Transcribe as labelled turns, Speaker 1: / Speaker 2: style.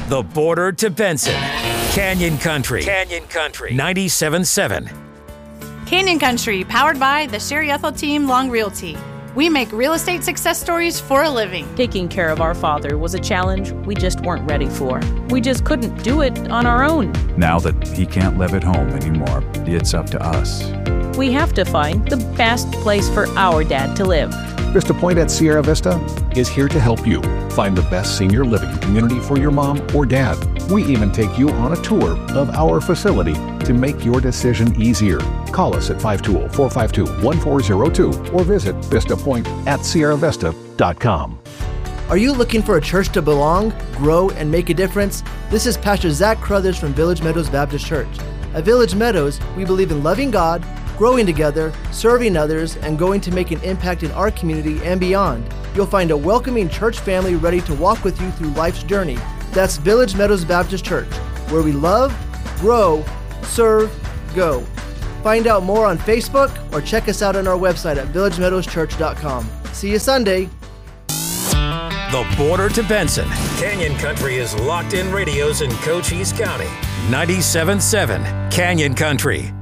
Speaker 1: The border to Benson. Canyon Country. 97.7.
Speaker 2: Canyon Country, powered by the Sherry Ethel Team Long Realty. We make real estate success stories for a living.
Speaker 3: Taking care of our father was a challenge we just weren't ready for. We just couldn't do it on our own.
Speaker 4: Now that he can't live at home anymore, it's up to us.
Speaker 3: We have to find the best place for our dad to live.
Speaker 5: Vista Point at Sierra Vista is here to help you find the best senior living community for your mom or dad. We even take you on a tour of our facility to make your decision easier. Call us at 520-452-1402 or visit vistapoint@sierravista.com.
Speaker 6: Are you looking for a church to belong, grow, and make a difference? This is Pastor Zach Crothers from Village Meadows Baptist Church. At Village Meadows, we believe in loving God, growing together, serving others, and going to make an impact in our community and beyond. You'll find a welcoming church family ready to walk with you through life's journey. That's Village Meadows Baptist Church, where we love, grow, serve, go. Find out more on Facebook or check us out on our website at villagemeadowschurch.com. See you Sunday.
Speaker 1: The border to Benson. Canyon Country is locked in radios in Cochise County. 97.7 Canyon Country.